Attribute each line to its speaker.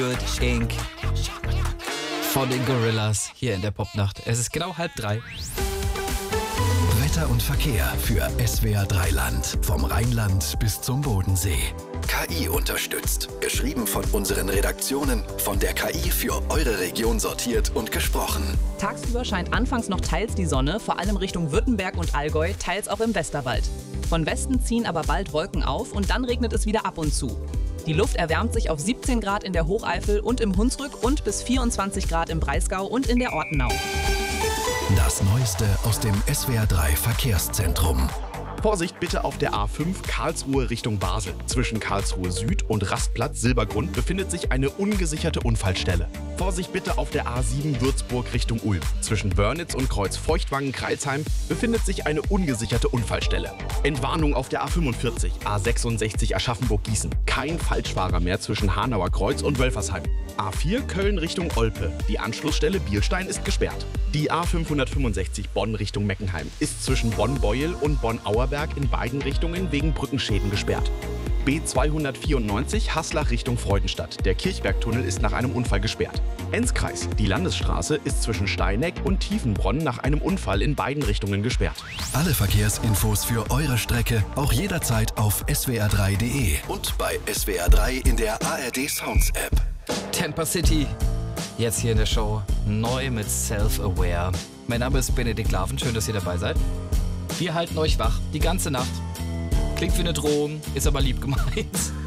Speaker 1: Good Inc. von den Gorillas hier in der Popnacht. Es ist genau 2:30.
Speaker 2: Wetter und Verkehr für SWR 3 Land. Vom Rheinland bis zum Bodensee. KI unterstützt. Geschrieben von unseren Redaktionen, von der KI für eure Region sortiert und gesprochen.
Speaker 3: Tagsüber scheint anfangs noch teils die Sonne, vor allem Richtung Württemberg und Allgäu, teils auch im Westerwald. Von Westen ziehen aber bald Wolken auf und dann regnet es wieder ab und zu. Die Luft erwärmt sich auf 17 Grad in der Hocheifel und im Hunsrück und bis 24 Grad im Breisgau und in der Ortenau.
Speaker 2: Das Neueste aus dem SWR 3 Verkehrszentrum.
Speaker 4: Vorsicht bitte auf der A5 Karlsruhe Richtung Basel. Zwischen Karlsruhe Süd und Rastplatz Silbergrund befindet sich eine ungesicherte Unfallstelle. Vorsicht bitte auf der A7 Würzburg Richtung Ulm. Zwischen Wörnitz und Kreuz Feuchtwangen-Kreilsheim befindet sich eine ungesicherte Unfallstelle. Entwarnung auf der A45 A66 Aschaffenburg-Gießen. Kein Falschfahrer mehr zwischen Hanauer Kreuz und Wölfersheim. A4 Köln Richtung Olpe. Die Anschlussstelle Bielstein ist gesperrt. Die A565 Bonn Richtung Meckenheim ist zwischen Bonn-Beuel und Bonn-Auerberg in beiden Richtungen wegen Brückenschäden gesperrt. B294 Haslach Richtung Freudenstadt. Der Kirchbergtunnel ist nach einem Unfall gesperrt. Enzkreis. Die Landesstraße ist zwischen Steineck und Tiefenbronn nach einem Unfall in beiden Richtungen gesperrt.
Speaker 2: Alle Verkehrsinfos für eure Strecke auch jederzeit auf swr3.de und bei SWR 3 in der ARD Sounds App.
Speaker 1: Tampa City. Jetzt hier in der Show. Neu mit Self-Aware. Mein Name ist Benedikt Laven. Schön, dass ihr dabei seid. Wir halten euch wach die ganze Nacht. Klingt wie eine Drohung, ist aber lieb gemeint.